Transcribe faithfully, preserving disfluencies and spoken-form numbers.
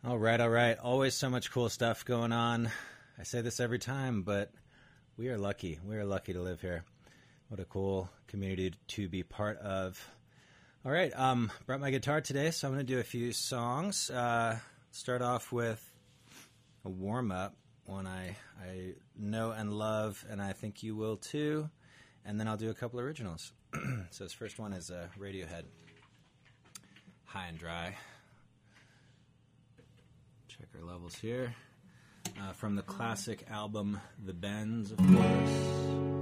All right, all right. Always so much cool stuff going on. I say this every time, but we are lucky. We are lucky to live here. What a cool community to be part of. All right, um, brought my guitar today, so I'm going to do a few songs. Uh, start off with a warm-up, one I, I know and love, and I think you will too. And then I'll do a couple originals. So this first one is uh, Radiohead, High and Dry. Check our levels here. Uh, from the classic album, The Bends, of course.